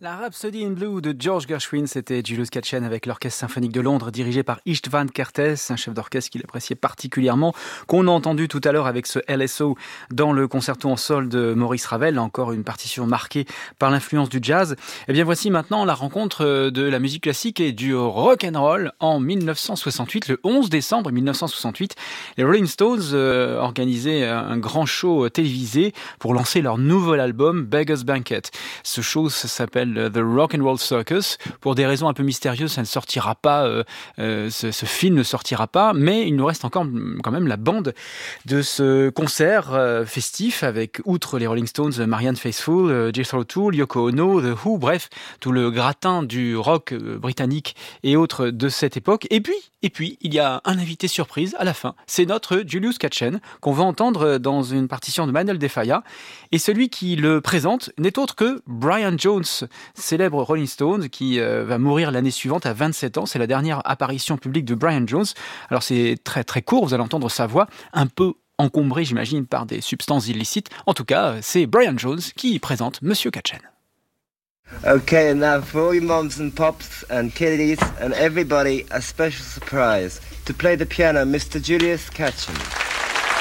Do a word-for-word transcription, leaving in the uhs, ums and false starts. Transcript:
La Rhapsody in Blue de George Gershwin, c'était Julius Katchen avec l'Orchestre Symphonique de Londres dirigé par István Kertész, un chef d'orchestre qu'il appréciait particulièrement, qu'on a entendu tout à l'heure avec ce L S O dans le concerto en sol de Maurice Ravel, encore une partition marquée par l'influence du jazz. Et bien voici maintenant la rencontre de la musique classique et du rock and roll en dix-neuf cent soixante-huit, le onze décembre dix-neuf cent soixante-huit. Les Rolling Stones euh, organisaient un grand show télévisé pour lancer leur nouvel album Beggar's Banquet. Ce show ça s'appelle The Rock and Roll Circus. Pour des raisons un peu mystérieuses, ça ne sortira pas, euh, euh, ce, ce film ne sortira pas, mais il nous reste encore quand même la bande de ce concert euh, festif avec, outre les Rolling Stones, Marianne Faithfull, euh, Jethro Tull, Yoko Ono, The Who, bref, tout le gratin du rock euh, britannique et autres de cette époque. Et puis, et puis, il y a un invité surprise à la fin. C'est notre Julius Katchen qu'on va entendre dans une partition de Manuel de Falla. Et celui qui le présente n'est autre que Brian Jones, célèbre Rolling Stone qui euh, va mourir l'année suivante à vingt-sept ans. C'est la dernière apparition publique de Brian Jones. Alors c'est très très court, vous allez entendre sa voix un peu encombrée, j'imagine, par des substances illicites. En tout cas, c'est Brian Jones qui présente Monsieur Katchen. Okay, and now for all you moms and pops and kiddies and everybody, a special surprise. To play the piano, Mister Julius Katchen.